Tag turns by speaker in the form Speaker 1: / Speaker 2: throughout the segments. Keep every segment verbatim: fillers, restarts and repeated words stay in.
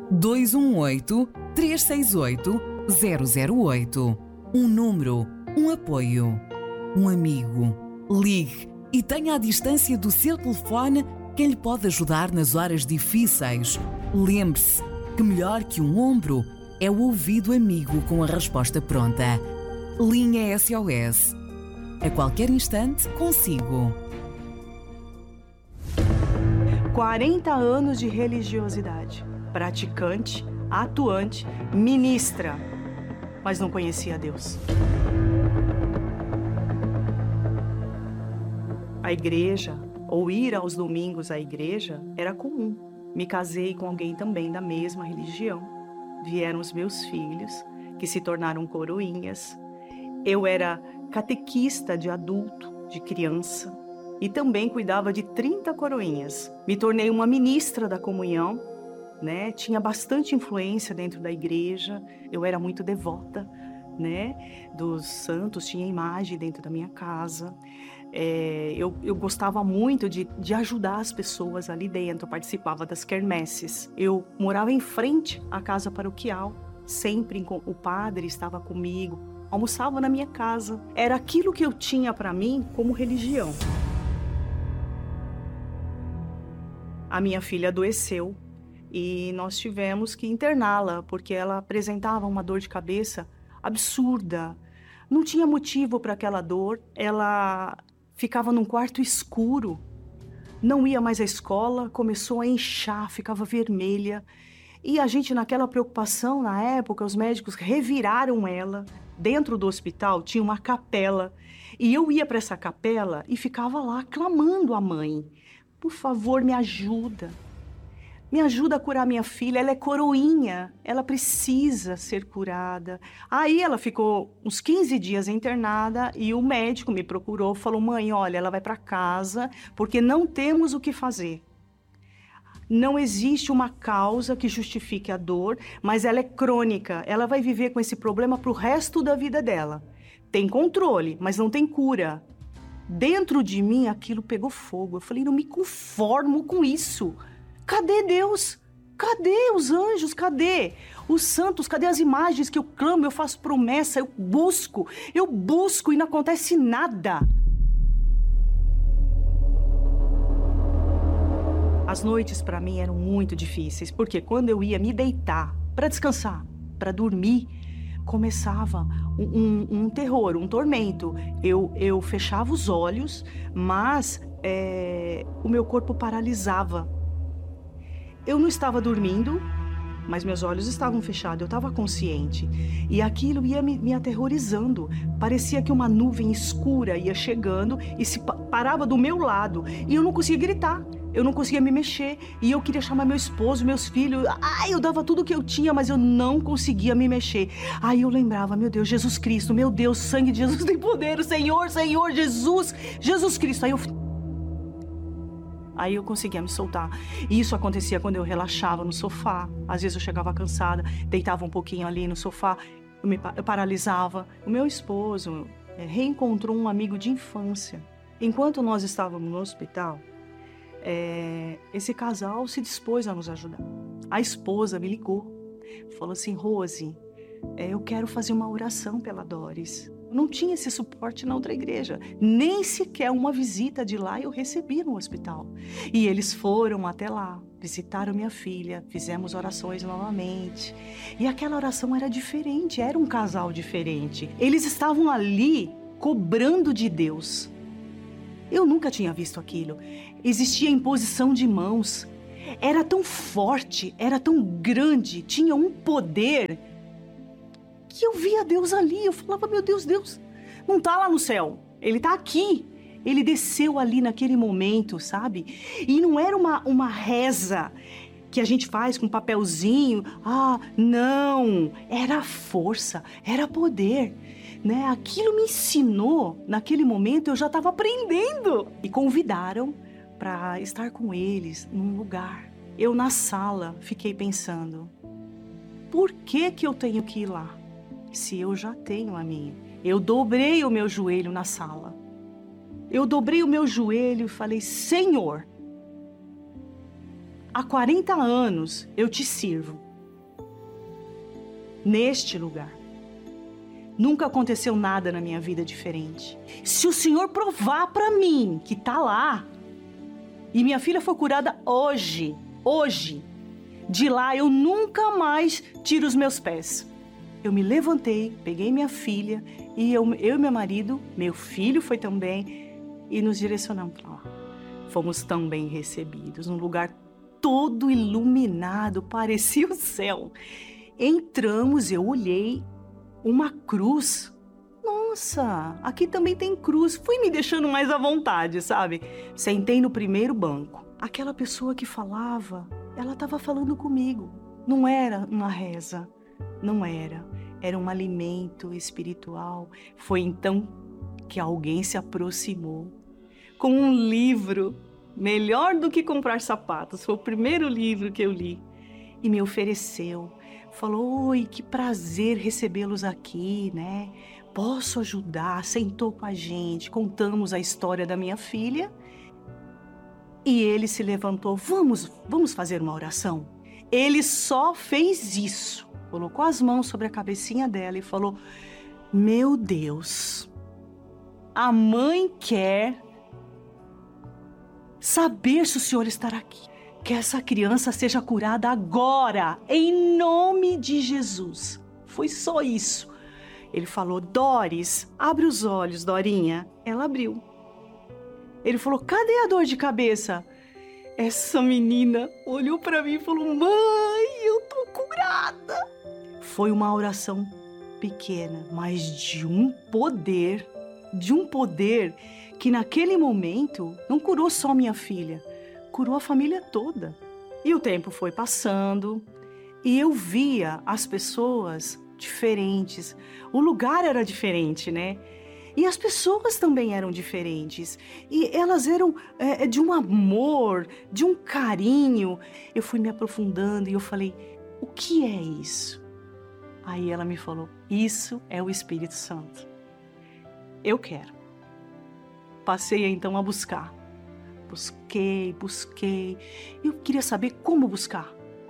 Speaker 1: dois um oito, três seis oito, zero zero oito. Um número, um apoio, um amigo. Ligue e tenha à distância do seu telefone quem lhe pode ajudar nas horas difíceis. Lembre-se que melhor que um ombro é o ouvido amigo com a resposta pronta. Linha S O S. A qualquer instante, consigo.
Speaker 2: quarenta anos de religiosidade. Praticante, atuante, ministra, mas não conhecia Deus. A igreja, ou ir aos domingos à igreja, era comum. Me casei com alguém também da mesma religião. Vieram os meus filhos, que se tornaram coroinhas. Eu era catequista de adulto, de criança, e também cuidava de trinta coroinhas. Me tornei uma ministra da comunhão, né? Tinha bastante influência dentro da igreja, eu era muito devota, né? Dos santos, tinha imagem dentro da minha casa. É, eu, eu gostava muito de, de ajudar as pessoas ali dentro, eu participava das quermesses. Eu morava em frente à casa paroquial, sempre o padre estava comigo, almoçava na minha casa. Era aquilo que eu tinha para mim como religião. A minha filha adoeceu e nós tivemos que interná-la, porque ela apresentava uma dor de cabeça absurda. Não tinha motivo para aquela dor, ela ficava num quarto escuro, não ia mais à escola, começou a inchar, ficava vermelha. E a gente, naquela preocupação, na época, os médicos reviraram ela. Dentro do hospital tinha uma capela. E eu ia para essa capela e ficava lá clamando à mãe: por favor, me ajuda. Me ajuda a curar minha filha, ela é coroinha, ela precisa ser curada. Aí ela ficou uns quinze dias internada e o médico me procurou, falou: mãe, olha, ela vai para casa porque não temos o que fazer. Não existe uma causa que justifique a dor, mas ela é crônica, ela vai viver com esse problema para o resto da vida dela. Tem controle, mas não tem cura. Dentro de mim aquilo pegou fogo, eu falei: não me conformo com isso. Cadê Deus? Cadê os anjos? Cadê os santos? Cadê as imagens que eu clamo, eu faço promessa, eu busco, eu busco e não acontece nada. As noites para mim eram muito difíceis, porque quando eu ia me deitar para descansar, para dormir, começava um, um, um terror, um tormento. Eu, eu fechava os olhos, mas é, o meu corpo paralisava. Eu não estava dormindo, mas meus olhos estavam fechados, eu estava consciente. E aquilo ia me, me aterrorizando. Parecia que uma nuvem escura ia chegando e se pa- parava do meu lado. E eu não conseguia gritar, eu não conseguia me mexer. E eu queria chamar meu esposo, meus filhos. Ai, eu dava tudo o que eu tinha, mas eu não conseguia me mexer. Aí eu lembrava: meu Deus, Jesus Cristo, meu Deus, sangue de Jesus tem poder. Senhor, Senhor, Jesus, Jesus Cristo. Aí eu... Aí eu conseguia me soltar. E isso acontecia quando eu relaxava no sofá. Às vezes eu chegava cansada, deitava um pouquinho ali no sofá, eu, me, eu paralisava. O meu esposo é, reencontrou um amigo de infância. Enquanto nós estávamos no hospital, é, esse casal se dispôs a nos ajudar. A esposa me ligou, falou assim: Rose, é, eu quero fazer uma oração pela Doris. Não tinha esse suporte na outra igreja, nem sequer uma visita de lá eu recebi no hospital. E eles foram até lá, visitaram minha filha, fizemos orações novamente. E aquela oração era diferente, era um casal diferente. Eles estavam ali cobrando de Deus. Eu nunca tinha visto aquilo. Existia imposição de mãos. Era tão forte, era tão grande, tinha um poder... que eu via Deus ali, eu falava: meu Deus, Deus não tá lá no céu, Ele tá aqui. Ele desceu ali naquele momento, sabe? E não era uma, uma reza que a gente faz com um papelzinho. Ah, não, era força, era poder, né? Aquilo me ensinou, naquele momento eu já estava aprendendo. E convidaram para estar com eles num lugar. Eu na sala fiquei pensando: por que que eu tenho que ir lá? Se eu já tenho a minha. Eu dobrei o meu joelho na sala. Eu dobrei o meu joelho e falei: Senhor, há quarenta anos eu te sirvo. neste lugar. Nunca aconteceu nada na minha vida diferente. Se o Senhor provar para mim que tá lá, e minha filha foi curada hoje, hoje, de lá eu nunca mais tiro os meus pés. Eu me levantei, peguei minha filha, e eu, eu e meu marido, meu filho foi também, e nos direcionamos para lá. Fomos também recebidos, num lugar todo iluminado, parecia o céu. Entramos, eu olhei, uma cruz. Nossa, aqui também tem cruz. Fui me deixando mais à vontade, sabe? Sentei no primeiro banco. Aquela pessoa que falava, ela estava falando comigo. Não era uma reza, não era. Era um alimento espiritual. Foi então que alguém se aproximou com um livro, melhor do que comprar sapatos. Foi o primeiro livro que eu li e me ofereceu. Falou, oi, que prazer recebê-los aqui, né? Posso ajudar? Sentou com a gente, contamos a história da minha filha e ele se levantou, vamos, vamos fazer uma oração? Ele só fez isso, colocou as mãos sobre a cabecinha dela e falou, meu Deus, a mãe quer saber se o Senhor estará aqui. Que essa criança seja curada agora, em nome de Jesus. Foi só isso. Ele falou, Doris, abre os olhos, Dorinha. Ela abriu. Ele falou, cadê a dor de cabeça? Essa menina olhou para mim e falou, mãe, eu tô curada. Foi uma oração pequena, mas de um poder, de um poder que naquele momento não curou só minha filha, curou a família toda. E o tempo foi passando e eu via as pessoas diferentes. O lugar era diferente, né? E as pessoas também eram diferentes. E elas eram é, de um amor, de um carinho. Eu fui me aprofundando e eu falei, o que é isso? Aí ela me falou, isso é o Espírito Santo. Eu quero. Passei então a buscar. Busquei, busquei. Eu queria saber como buscar.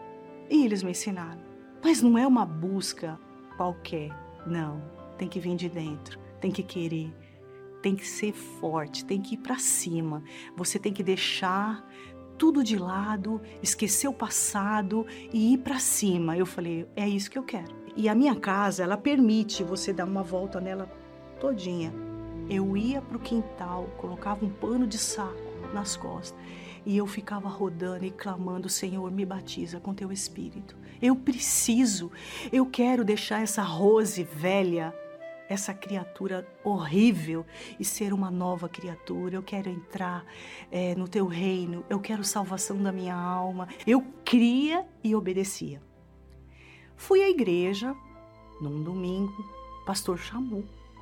Speaker 2: E eles me ensinaram. Mas não é uma busca qualquer. Não. Tem que vir de dentro. Tem que querer. Tem que ser forte. Tem que ir para cima. Você tem que deixar tudo de lado, esquecer o passado e ir para cima. Eu falei, é isso que eu quero. E a minha casa, ela permite você dar uma volta nela todinha. Eu ia para o quintal, colocava um pano de saco nas costas e eu ficava rodando e clamando, Senhor, me batiza com teu Espírito. Eu preciso, eu quero deixar essa Rose velha, essa criatura horrível e ser uma nova criatura. Eu quero entrar é, no teu reino, eu quero salvação da minha alma. Eu cria e obedecia. Fui à igreja, num domingo, o pastor chamou.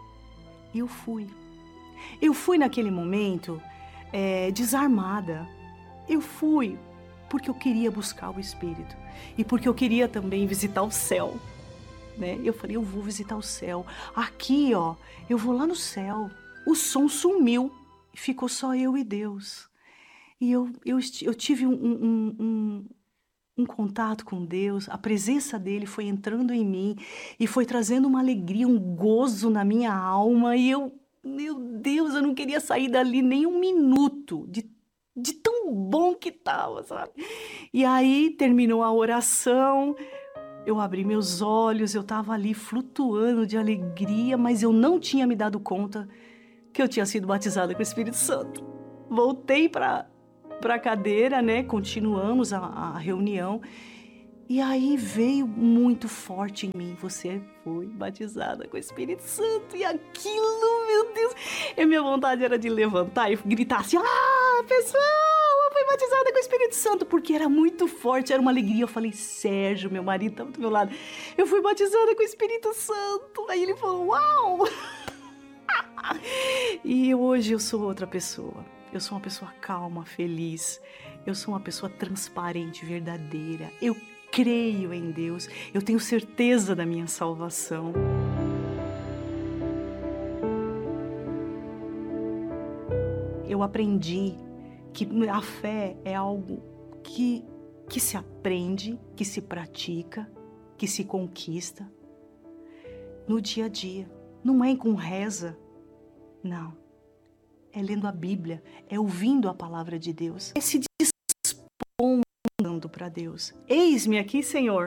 Speaker 2: E eu fui. Eu fui naquele momento é, desarmada. Eu fui porque eu queria buscar o Espírito. E porque eu queria também visitar o céu. Né? Eu falei, eu vou visitar o céu. Aqui, ó, eu vou lá no céu. O som sumiu. Ficou só eu e Deus. E eu, eu, eu tive um, um, um, um contato com Deus. A presença dele foi entrando em mim. E foi trazendo uma alegria, um gozo na minha alma. E eu, meu Deus, eu não queria sair dali nem um minuto. De, de tão bom que estava, sabe? E aí terminou a oração. Eu abri meus olhos, eu estava ali flutuando de alegria, mas eu não tinha me dado conta que eu tinha sido batizada com o Espírito Santo. Voltei para a cadeira, né? Continuamos a, a reunião. E aí veio muito forte em mim, você foi batizada com o Espírito Santo. E aquilo, meu Deus, a minha vontade era de levantar e gritar assim, ah, pessoal, eu fui batizada com o Espírito Santo, porque era muito forte, era uma alegria. Eu falei, Sérgio, meu marido estava do meu lado, eu fui batizada com o Espírito Santo. Aí ele falou, uau! E hoje eu sou outra pessoa. Eu sou uma pessoa calma, feliz. Eu sou uma pessoa transparente, verdadeira. Eu creio em Deus, eu tenho certeza da minha salvação. Eu aprendi que a fé é algo que, que se aprende, que se pratica, que se conquista, no dia a dia. Não é com reza, não. É lendo a Bíblia, é ouvindo a palavra de Deus, é se dispondo para Deus. Eis-me aqui, Senhor.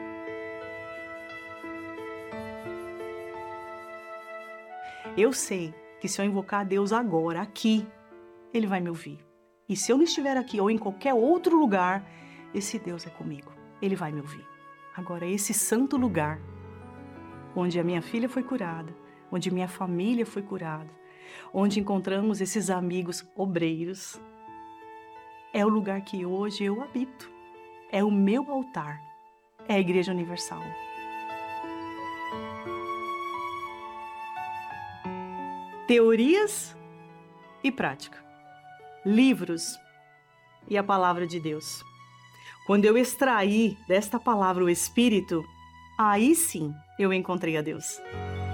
Speaker 2: Eu sei que se eu invocar a Deus agora, aqui, Ele vai me ouvir. E se eu não estiver aqui ou em qualquer outro lugar, esse Deus é comigo. Ele vai me ouvir. Agora, esse santo lugar, onde a minha filha foi curada, onde minha família foi curada, onde encontramos esses amigos obreiros, é o lugar que hoje eu habito. É o meu altar. É a Igreja Universal. Teorias e prática. Livros e a palavra de Deus. Quando eu extraí desta palavra o Espírito, aí sim eu encontrei a Deus.